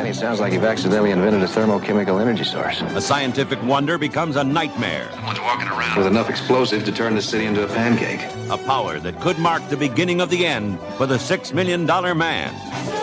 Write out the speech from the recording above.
Danny, sounds like you've accidentally invented a thermochemical energy source. A scientific wonder becomes a nightmare. Someone's walking around with enough explosive to turn the city into a pancake. A power that could mark the beginning of the end for the $6 Million Man.